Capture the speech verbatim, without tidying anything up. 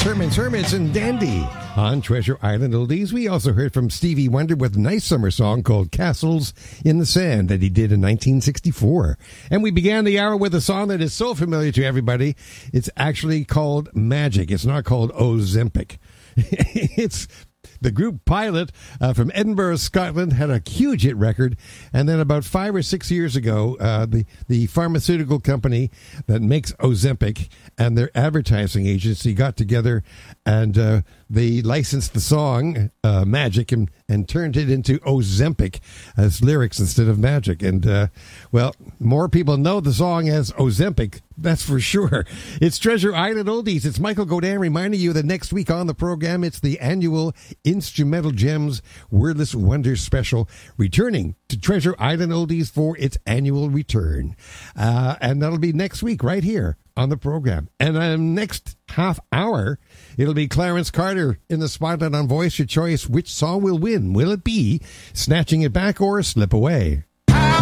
Hermits, Hermits, and Dandy. On Treasure Island Oldies, we also heard from Stevie Wonder with a nice summer song called Castles in the Sand that he did in nineteen sixty-four. And we began the hour with a song that is so familiar to everybody. It's actually called Magic. It's not called Ozempic. It's the group Pilot uh, from Edinburgh, Scotland, had a huge hit record. And then about five or six years ago, uh, the, the pharmaceutical company that makes Ozempic and their advertising agency got together and uh, they licensed the song uh, Magic and, and turned it into Ozempic as lyrics instead of Magic. And, uh, well, more people know the song as Ozempic, that's for sure. It's Treasure Island Oldies. It's Michael Godin reminding you that next week on the program, it's the annual Instrumental Gems Wordless Wonders Special, returning to Treasure Island Oldies for its annual return. Uh, and that'll be next week right here on the program. And um, next half hour, it'll be Clarence Carter in the spotlight on Voice Your Choice. Which song will win? Will it be Snatching It Back or Slip Away?